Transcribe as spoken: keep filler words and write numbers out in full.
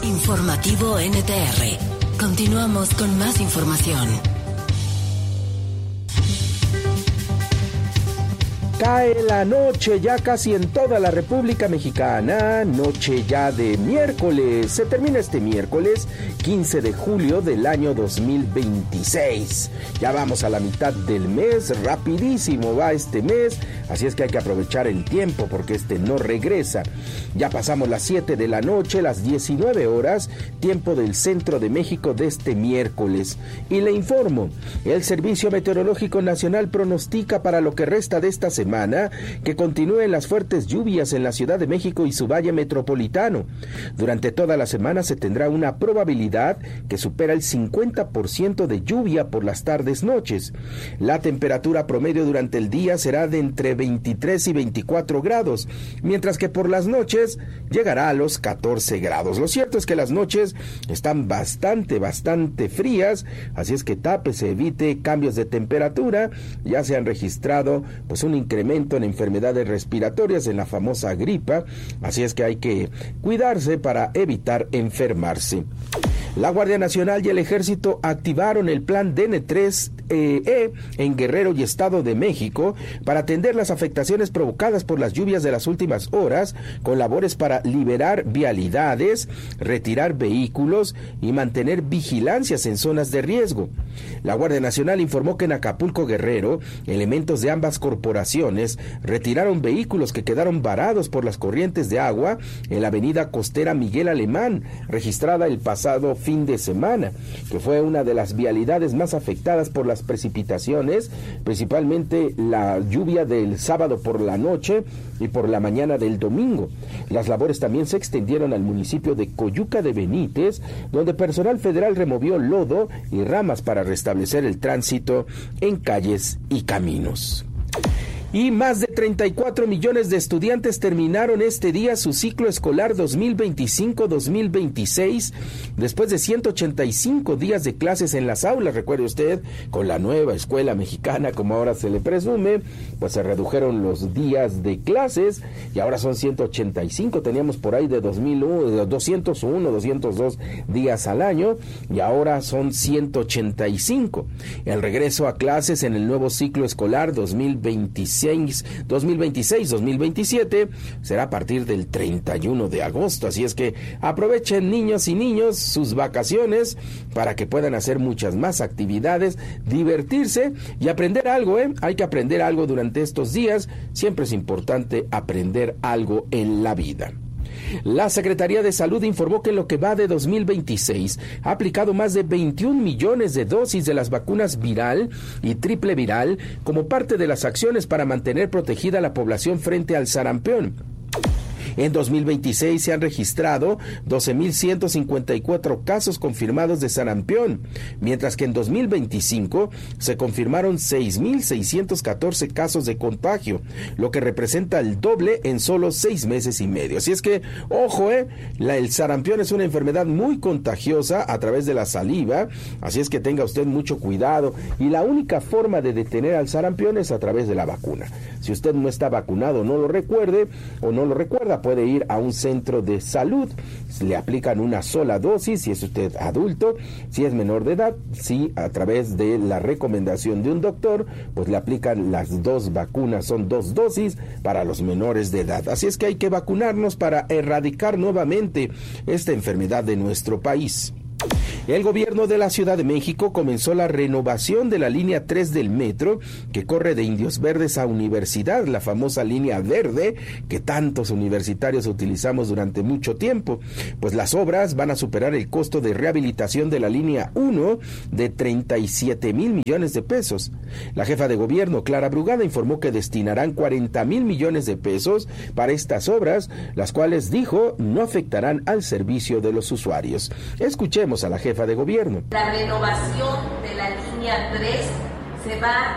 Informativo N T R. Continuamos con más información. Cae la noche ya casi en toda la República Mexicana, noche ya de miércoles. Se termina este miércoles, quince de julio del año dos mil veintiséis. Ya vamos a la mitad del mes, rapidísimo va este mes, así es que hay que aprovechar el tiempo porque este no regresa. Ya pasamos las siete de la noche, las diecinueve horas, tiempo del centro de México de este miércoles. Y le informo, el Servicio Meteorológico Nacional pronostica para lo que resta de esta semana que continúen las fuertes lluvias en la Ciudad de México y su valle metropolitano. Durante toda la semana se tendrá una probabilidad que supera el cincuenta por ciento de lluvia por las tardes-noches. La temperatura promedio durante el día será de entre veintitrés y veinticuatro grados, mientras que por las noches llegará a los catorce grados. Lo cierto es que las noches están bastante, bastante frías, así es que tápese, evite cambios de temperatura. Ya se han registrado pues un incremento en enfermedades respiratorias, en la famosa gripa, así es que hay que cuidarse para evitar enfermarse. La Guardia Nacional y el Ejército activaron el plan D N tres E en Guerrero y Estado de México para atender las afectaciones provocadas por las lluvias de las últimas horas, con labores para liberar vialidades, retirar vehículos y mantener vigilancias en zonas de riesgo. La Guardia Nacional informó que en Acapulco, Guerrero, elementos de ambas corporaciones retiraron vehículos que quedaron varados por las corrientes de agua en la avenida costera Miguel Alemán, registrada el pasado fin de semana, que fue una de las vialidades más afectadas por las precipitaciones, principalmente la lluvia del sábado por la noche y por la mañana del domingo. Las labores también se extendieron al municipio de Coyuca de Benítez, donde personal federal removió lodo y ramas para restablecer el tránsito en calles y caminos. Y más de treinta y cuatro millones de estudiantes terminaron este día su ciclo escolar dos mil veinticinco dos mil veintiséis después de ciento ochenta y cinco días de clases en las aulas. Recuerde usted, con la nueva escuela mexicana, como ahora se le presume, pues se redujeron los días de clases y ahora son ciento ochenta y cinco. Teníamos por ahí de dos mil uno, doscientos uno, doscientos dos días al año y ahora son ciento ochenta y cinco. El regreso a clases en el nuevo ciclo escolar dos mil veintiséis dos mil veintiséis dos mil veintisiete será a partir del treinta y uno de agosto, así es que aprovechen, niños y niños, sus vacaciones para que puedan hacer muchas más actividades, divertirse y aprender algo, ¿eh? Hay que aprender algo durante estos días, siempre es importante aprender algo en la vida. La Secretaría de Salud informó que en lo que va de dos mil veintiséis ha aplicado más de veintiún millones de dosis de las vacunas viral y triple viral como parte de las acciones para mantener protegida a la población frente al sarampión. En dos mil veintiséis se han registrado doce mil ciento cincuenta y cuatro casos confirmados de sarampión, mientras que en dos mil veinticinco se confirmaron seis mil seiscientos catorce casos de contagio, lo que representa el doble en solo seis meses y medio. Así es que, ojo, eh, la, el sarampión es una enfermedad muy contagiosa a través de la saliva, así es que tenga usted mucho cuidado y la única forma de detener al sarampión es a través de la vacuna. Si usted no está vacunado, no lo recuerde o no lo recuerda, puede ir a un centro de salud, le aplican una sola dosis, si es usted adulto, si es menor de edad, si a través de la recomendación de un doctor, pues le aplican las dos vacunas, son dos dosis para los menores de edad. Así es que hay que vacunarnos para erradicar nuevamente esta enfermedad de nuestro país. El gobierno de la Ciudad de México comenzó la renovación de la línea tres del metro que corre de Indios Verdes a Universidad, la famosa línea verde que tantos universitarios utilizamos durante mucho tiempo. Pues las obras van a superar el costo de rehabilitación de la línea uno de treinta y siete mil millones de pesos. La jefa de gobierno, Clara Brugada, informó que destinarán cuarenta mil millones de pesos para estas obras, las cuales, dijo, no afectarán al servicio de los usuarios. Escuchemos a la jefa de gobierno. La renovación de la línea tres se va